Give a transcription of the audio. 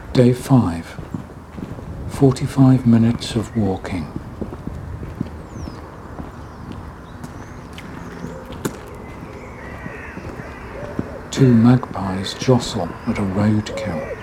Day 5. 45 minutes of walking. Two magpies jostle at a roadkill.